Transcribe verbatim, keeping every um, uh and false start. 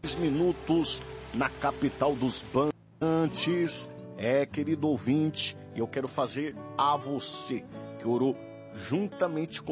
minutos na capital dos bancantes. É, querido ouvinte, eu quero fazer a você que orou juntamente